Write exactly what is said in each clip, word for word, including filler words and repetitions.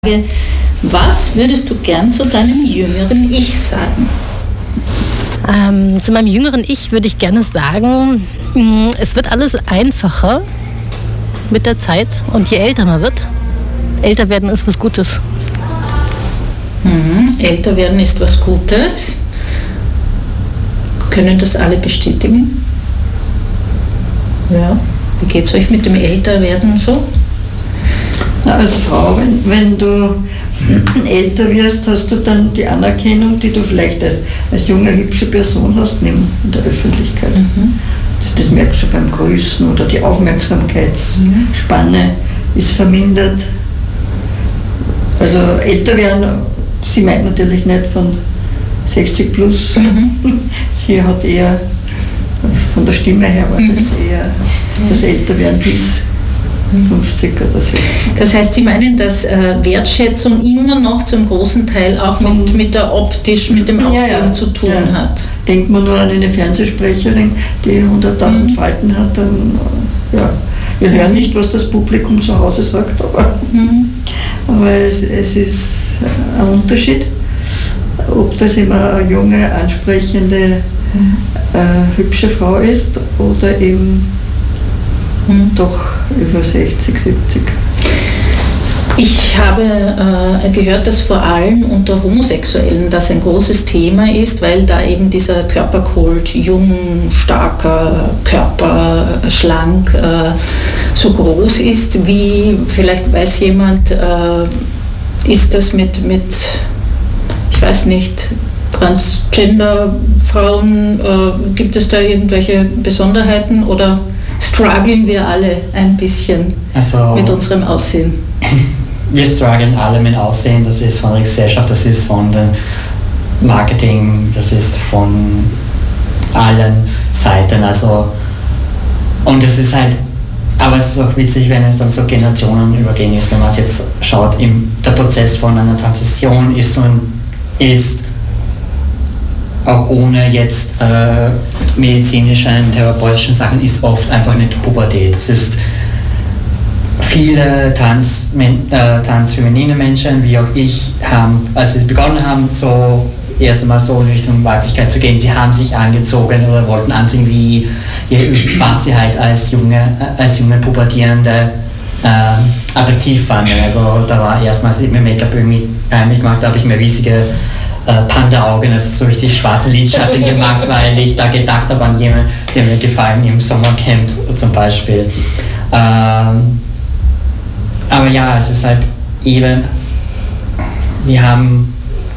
Was würdest du gern zu deinem jüngeren Ich sagen? Ähm, zu meinem jüngeren Ich würde ich gerne sagen, es wird alles einfacher mit der Zeit und je älter man wird, älter werden ist was Gutes. Mhm. Älter werden ist was Gutes. Können das alle bestätigen? Ja. Wie geht es euch mit dem Älterwerden so? Na, als Frau, wenn, wenn du älter wirst, hast du dann die Anerkennung, die du vielleicht als, als junge, hübsche Person hast, neben der Öffentlichkeit. Mhm. Das, das merkst du beim Grüßen oder die Aufmerksamkeitsspanne mhm. ist vermindert. Also älter werden, sie meint natürlich nicht von sechzig plus. Mhm. Sie hat eher, von der Stimme her war das mhm. eher das Älterwerden bis fünfzig oder sechzig. Das heißt, Sie meinen, dass äh, Wertschätzung immer noch zum großen Teil auch mit, mit der optisch, mit dem Aussehen ja, ja. zu tun ja. hat? Denkt man nur an eine Fernsehsprecherin, die hunderttausend mhm. Falten hat, dann ja, wir hören nicht, was das Publikum zu Hause sagt, aber, mhm. aber es, es ist ein Unterschied, ob das immer eine junge, ansprechende, mhm. äh, hübsche Frau ist oder eben Hm. doch über sechzig, siebzig. Ich habe äh, gehört, dass vor allem unter Homosexuellen das ein großes Thema ist, weil da eben dieser Körperkult, jung, starker Körper, schlank, äh, so groß ist. Wie, vielleicht weiß jemand, äh, ist das mit, mit, ich weiß nicht, Transgender-Frauen, äh, gibt es da irgendwelche Besonderheiten oder strugglen wir alle ein bisschen also, mit unserem Aussehen? Wir strugglen alle mit Aussehen, das ist von der Gesellschaft, das ist von dem Marketing, das ist von allen Seiten. Also, und es ist halt, aber es ist auch witzig, wenn es dann so Generationen übergehen ist, wenn man es jetzt schaut, im, der Prozess von einer Transition ist so ein, ist auch ohne jetzt äh, medizinischen, therapeutischen Sachen, ist oft einfach eine Pubertät. Es ist viele trans, äh, transfeminine Menschen, wie auch ich, haben, als sie begonnen haben, so das erste Mal so in Richtung Weiblichkeit zu gehen, sie haben sich angezogen oder wollten ansehen, wie, was sie halt als junge, als junge Pubertierende äh, attraktiv fanden. Also da war erstmals eben Make-up irgendwie heimlich gemacht, da habe ich mir riesige Panda-Augen, also so richtig schwarze Lidschatten gemacht, weil ich da gedacht habe an jemanden, der mir gefallen im Sommercamp zum Beispiel. Ähm, aber ja, es ist halt eben, wir haben,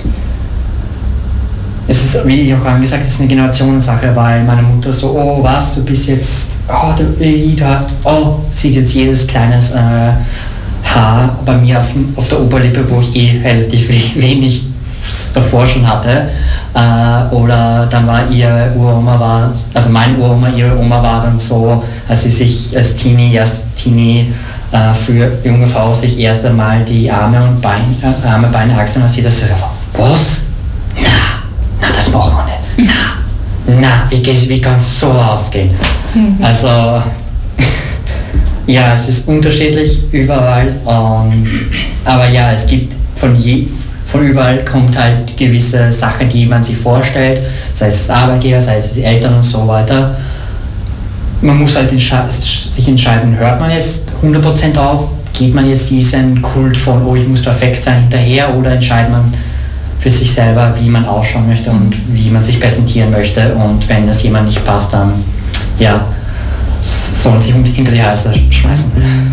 es ist, wie ich auch angesagt habe, es ist eine Generationssache, weil meine Mutter so, oh was, du bist jetzt, oh, du, du oh, sieht jetzt jedes kleines äh, Haar bei mir auf, auf der Oberlippe, wo ich eh relativ wenig davor schon hatte, äh, oder dann war ihr Uroma, war, also meine Uroma, ihre Oma war dann so, als sie sich als Teenie, erst Teenie äh, für junge Frau sich erst einmal die Arme und Beine, äh, Arme, Beine, Achseln, und sie das so, was? Na, na, das machen wir nicht. Na, na, wie, wie kann es so ausgehen? Mhm. Also, ja, es ist unterschiedlich überall, ähm, aber ja, es gibt von je Von überall kommt halt gewisse Sachen, die man sich vorstellt, sei es das Arbeitgeber, sei es die Eltern und so weiter. Man muss halt entsche- sich entscheiden, hört man jetzt hundert Prozent auf, geht man jetzt diesen Kult von, oh, ich muss perfekt sein, hinterher, oder entscheidet man für sich selber, wie man ausschauen möchte und wie man sich präsentieren möchte, und wenn das jemand nicht passt, dann ja, soll man sich hinter die Halse schmeißen.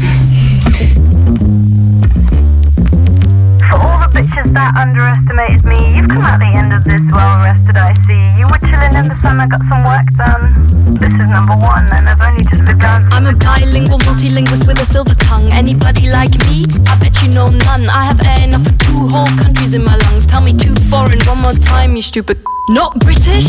Bitches that underestimated me, you've come out the end of this well rested, I see. You were chilling in the sun, I got some work done. This is number one and I've only just begun. I'm a bilingual multilingualist with a silver tongue. Anybody like me? I bet you know none. I have air enough for two whole countries in my lungs. Tell me two foreign one more time, you stupid. Not British?